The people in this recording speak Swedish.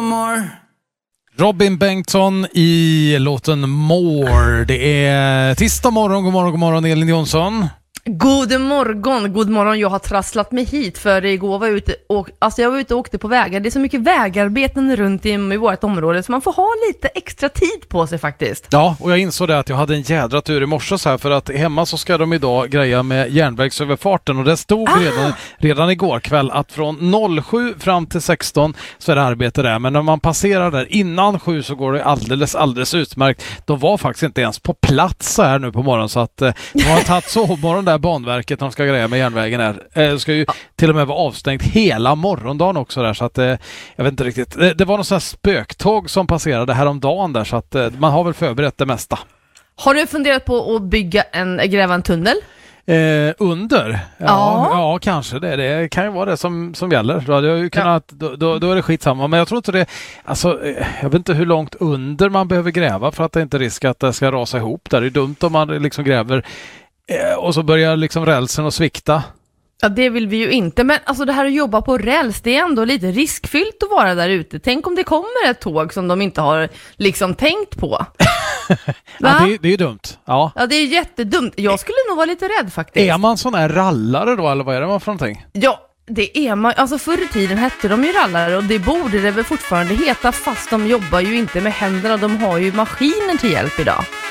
no more. Robin Bengtsson i låten More. Det är tisdag morgon. God morgon Elin Jonsson. God morgon. Jag har trasslat mig hit för igår var jag ute och jag var ute och åkte på vägar. Det är så mycket vägarbeten runt i vårt område så man får ha lite extra tid på sig faktiskt. Ja, och jag insåg det att jag hade en jädra tur i morse så här, för att hemma så ska de idag greja med järnvägsöverfarten och det stod redan igår kväll att från 07 fram till 16 så är det arbete där, men när man passerar där innan 7 så går det alldeles utmärkt. De var faktiskt inte ens på plats så här nu på morgonen, så att de har tagit sovmorgon där Banverket, de ska greja med järnvägen här. Det ska ju till och med vara avstängt hela morgondagen också där, så att jag vet inte riktigt. Det var någon sån här spöktåg som passerade häromdagen där, så att man har väl förberett det mesta. Har du funderat på att gräva en tunnel? Under? Ja, kanske det kan ju vara det som gäller. Då hade jag ju kunnat, då är det skitsamma. Men jag tror inte det, alltså, jag vet inte hur långt under man behöver gräva för att det inte är risk att det ska rasa ihop där. Det är dumt om man liksom gräver och så börjar liksom rälsen att svikta. Ja, det vill vi ju inte. Men alltså det här att jobba på räls, det är ändå lite riskfyllt att vara där ute. Tänk om det kommer ett tåg som de inte har liksom tänkt på. Ja, det är ju dumt. Ja, det är jättedumt. Jag skulle nog vara lite rädd faktiskt. Är man sån här rallare då, eller vad är det man för någonting? Ja, det är man. Alltså förr i tiden hette de ju rallare och det borde det väl fortfarande heta, fast de jobbar ju inte med händerna. De har ju maskiner till hjälp idag.